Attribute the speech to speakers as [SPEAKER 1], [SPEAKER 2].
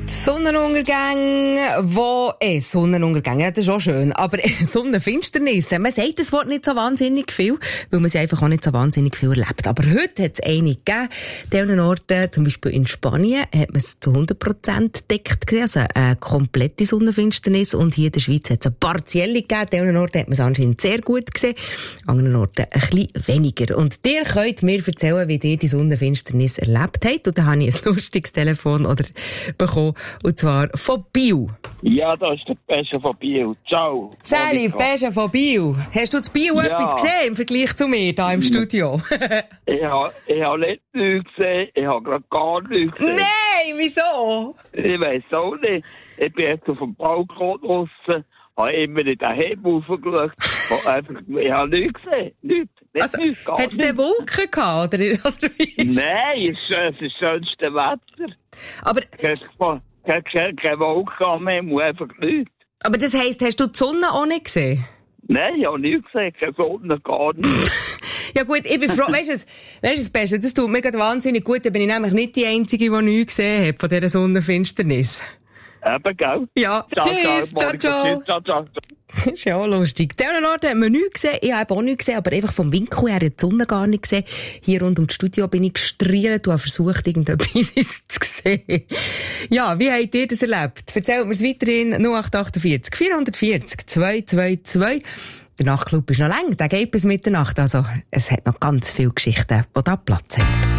[SPEAKER 1] Sonnenuntergänge, ja, das ist auch schön. Aber Sonnenfinsternisse, man sagt das Wort nicht so wahnsinnig viel, weil man sie einfach auch nicht so wahnsinnig viel erlebt. Aber heute hat es eine gegeben. An diesen Orten, zum Beispiel in Spanien, hat man es zu 100% deckt gesehen, also eine komplette Sonnenfinsternis. Und hier in der Schweiz hat es eine partielle gegeben. An diesen Orten hat man es anscheinend sehr gut gesehen, an anderen Orten ein bisschen weniger. Und ihr könnt mir erzählen, wie ihr die Sonnenfinsternis erlebt habt. Und da habe ich ein lustiges Telefon bekommen, und zwar von Biel.
[SPEAKER 2] Ja, da ist der Pesche von Biel. Ciao.
[SPEAKER 1] Sally, Pesche von Biel. Hast du zu Biel etwas gesehen im Vergleich zu mir hier im Studio?
[SPEAKER 2] Ich habe nicht nichts gesehen. Ich habe gerade gar nichts gesehen.
[SPEAKER 1] Nein, wieso?
[SPEAKER 2] Ich weiss auch nicht. Ich bin jetzt auf dem Balkon draussen, habe immer in den Hebel raufgeschaut. Ich habe nichts gesehen. Nichts.
[SPEAKER 1] Also, hat es denn Wolken gehabt, oder wie?
[SPEAKER 2] Nein, es ist das schönste Wetter.
[SPEAKER 1] Aber
[SPEAKER 2] keine Wolken mehr, muss einfach nichts.
[SPEAKER 1] Aber das heisst, hast du die Sonne auch nicht gesehen?
[SPEAKER 2] Nein, ich habe nichts gesehen. Keine Sonne, gar nicht.
[SPEAKER 1] Ja gut, ich bin froh. Weißt du, das Beste, das tut mir gerade wahnsinnig gut. Da bin ich nämlich nicht die Einzige, die nichts gesehen hat von dieser Sonnenfinsternis.
[SPEAKER 2] Eben, gell?
[SPEAKER 1] Ja, tschüss, ciao. Das ist ja auch lustig. Diesen Ort hat man nichts gesehen. Ich habe auch nichts gesehen, aber einfach vom Winkel her hat die Sonne gar nicht gesehen. Hier rund um das Studio bin ich gestrielt und habe versucht, irgendetwas zu sehen. Ja, wie habt ihr das erlebt? Erzählt mir es weiterhin 0848 440 222. Der Nachtclub ist noch lang, der geht bis Mitternacht. Also, es hat noch ganz viele Geschichten, die da Platz haben.